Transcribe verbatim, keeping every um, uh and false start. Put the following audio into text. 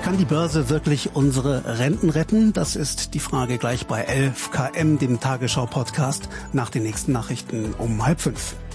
Kann die Börse wirklich unsere Renten retten? Das ist die Frage gleich bei elf K M, dem Tagesschau-Podcast, nach den nächsten Nachrichten um halb fünf.